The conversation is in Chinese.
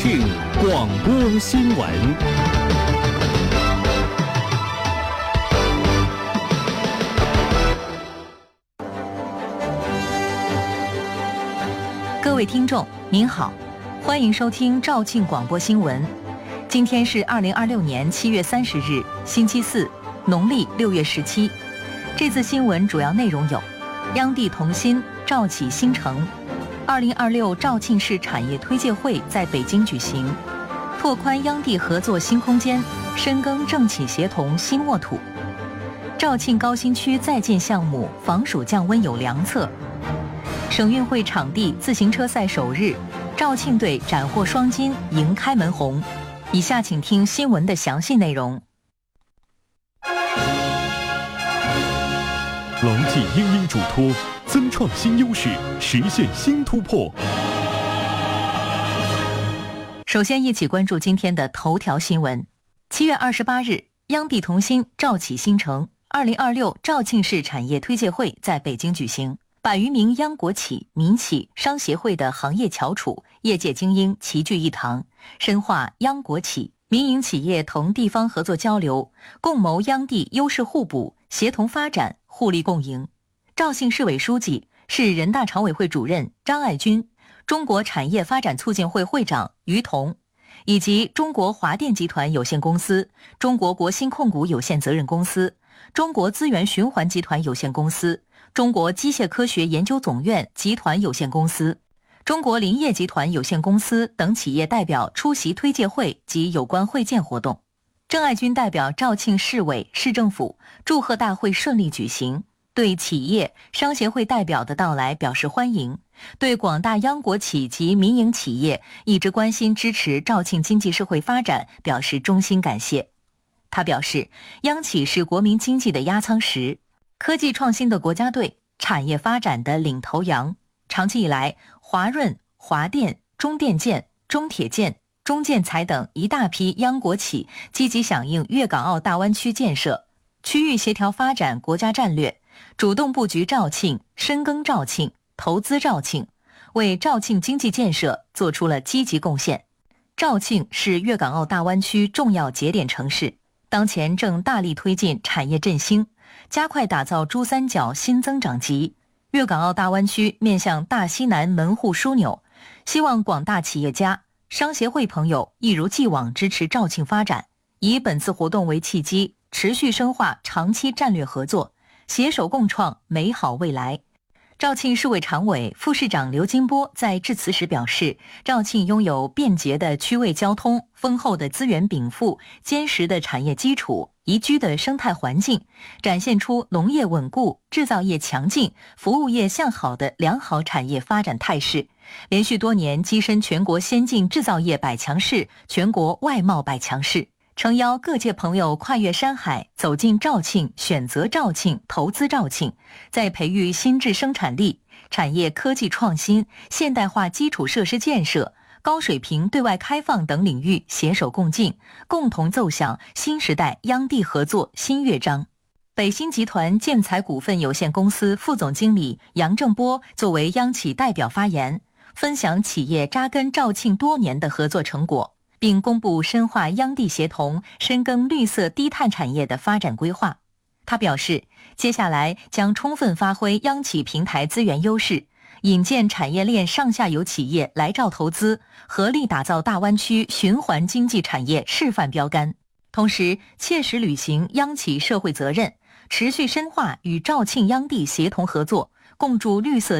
庆广播新闻。 各位听众您好，欢迎收听肇庆广播新闻。今天是2026年7月30日，星期四，农历6月17。这次新闻主要内容有：央地同心，肇启新城；2026肇庆市产业推介会在北京举行；拓宽央地合作新空间，深耕政企协同新沃土；肇庆高新区在建项目防暑降温有良策；省运会场地自行车赛首日，肇庆队斩获双金，迎开门红。以下请听新闻的详细内容。 牢记英英嘱托，增创新优势，实现新突破。 首先一起关注今天的头条新闻。7月28日，央地同心，肇启新城2026肇庆市产业推介会在北京举行。100余名央国企、民企、商协会的行业翘楚、业界精英齐聚一堂，深化央国企、民营企业同地方合作交流，共谋央地优势互补，协同发展，互利共赢。肇庆市委书记、市人大常委会主任张爱军、中国产业发展促进会会长于彤，以及中国华电集团有限公司、中国国新控股有限责任公司、中国资源循环集团有限公司、中国机械科学研究总院集团有限公司、中国林业集团有限公司等企业代表出席推介会及有关会见活动。郑爱军代表肇庆市委、市政府祝贺大会顺利举行，对企业、商协会代表的到来表示欢迎，对广大央国企及民营企业一直关心支持肇庆经济社会发展表示衷心感谢。他表示，央企是国民经济的压舱石，科技创新的国家队，产业发展的领头羊。长期以来，华润、华电、中电建、中铁建、中建材等一大批央国企积极响应粤港澳大湾区建设、区域协调发展国家战略，主动布局肇庆，深耕肇庆，投资肇庆，为肇庆经济建设做出了积极贡献。肇庆是粤港澳大湾区重要节点城市，当前正大力推进产业振兴，加快打造珠三角新增长极，粤港澳大湾区面向大西南门户枢纽，希望广大企业家、商协会朋友一如既往支持肇庆发展，以本次活动为契机，持续深化长期战略合作，携手共创美好未来。肇庆市委常委、副市长刘金波在致辞时表示，肇庆拥有便捷的区位交通、丰厚的资源禀赋、坚实的产业基础、宜居的生态环境，展现出农业稳固、制造业强劲、服务业向好的良好产业发展态势，连续多年跻身全国先进制造业百强市、全国外贸百强市。诚邀各界朋友跨越山海，走进肇庆，选择肇庆，投资肇庆，在培育新质生产力、产业科技创新、现代化基础设施建设、高水平对外开放等领域携手共进，共同奏响新时代央地合作新乐章。北新集团建材股份有限公司副总经理杨正波作为央企代表发言，分享企业扎根肇庆多年的合作成果，并公布深化央地协同、深耕绿色低碳产业的发展规划。他表示，接下来将充分发挥央企平台资源优势，引荐产业链上下游企业来肇投资，合力打造大湾区循环经济产业示范标杆，同时切实履行央企社会责任，持续深化与肇庆央地协同合作，共筑绿色